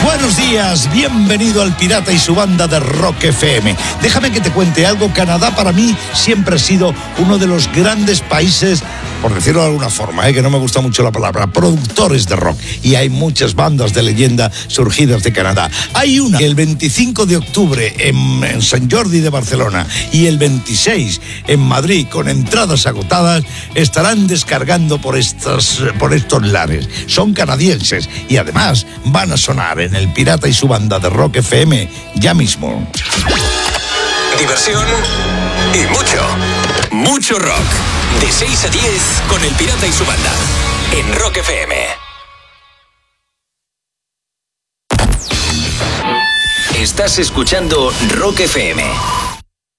Buenos días, bienvenido al Pirata y su banda de Rock FM. Déjame que te cuente algo. Canadá para mí siempre ha sido uno de los grandes países, por decirlo de alguna forma, que no me gusta mucho la palabra, productores de rock. Y hay muchas bandas de leyenda surgidas de Canadá. Hay una el 25 de octubre en Sant Jordi de Barcelona y el 26 en Madrid, con entradas agotadas, estarán descargando por estos lares. Son canadienses y además van a sonar en el Pirata y su banda de Rock FM ya mismo. Diversión y mucho rock. De 6 a 10 con el Pirata y su banda en Rock FM. Estás escuchando Rock FM.